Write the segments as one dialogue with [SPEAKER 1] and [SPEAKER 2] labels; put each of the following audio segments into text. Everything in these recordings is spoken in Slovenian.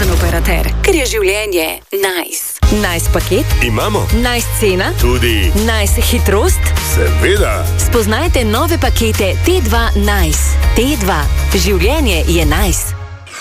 [SPEAKER 1] posamezen operater, ker je življenje nice. Nice paket?
[SPEAKER 2] Imamo.
[SPEAKER 1] Nice cena?
[SPEAKER 2] Tudi.
[SPEAKER 1] Nice hitrost?
[SPEAKER 2] Seveda.
[SPEAKER 1] Spoznajte nove pakete T2 Nice. T2. Življenje je nice.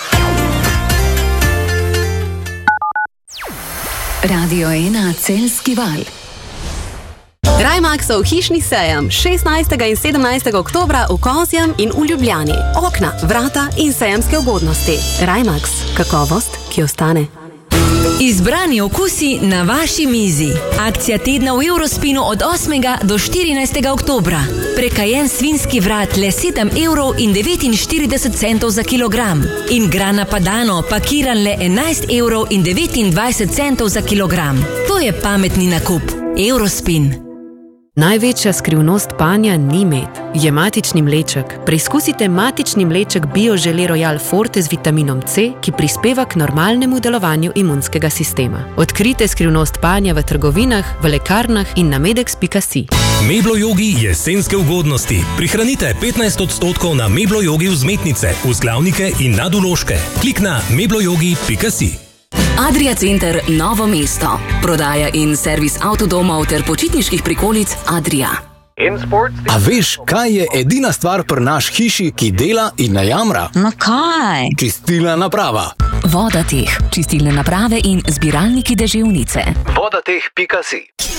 [SPEAKER 1] Radio 1 Celjski val.
[SPEAKER 3] Rajmaksov hišni sejem 16. in 17. oktobra v Kozjem in v Ljubljani. Okna, vrata in sejemske ugodnosti. Rajmaks. Kakovost, ki ostane.
[SPEAKER 4] Izbrani okusi na vaši mizi. Akcija tedna v Eurospinu od 8. do 14. oktobra. Prekajen svinski vrat le 7,49 € za kilogram. In grana padano pakiran le 11,29 € za kilogram. To je pametni nakup. Eurospin.
[SPEAKER 5] Največja skrivnost panja ni med, je matični mleček. Preizkusite matični mleček Bio-Gelée Royal Forte z vitaminom C, ki prispeva k normalnemu delovanju imunskega sistema. Odkrite skrivnost panja v trgovinah, v lekarnah in na medex.si.
[SPEAKER 6] Meblo-jogi jesenske ugodnosti. Prihranite 15% na Meblo-jogi vzmetnice, vzglavnike in nadvložke. Klik na meblojogi.si.
[SPEAKER 7] Adria Center Novo mesto. Prodaja in servis avtodomov ter počitniških prikolic Adria.
[SPEAKER 8] A veš, kaj je edina stvar pri naš hiši, ki dela in ne jamra?
[SPEAKER 7] No kaj?
[SPEAKER 8] Čistilna naprava.
[SPEAKER 7] Vodateh, čistilne naprave in zbiralniki deževnice.
[SPEAKER 8] Vodateh.si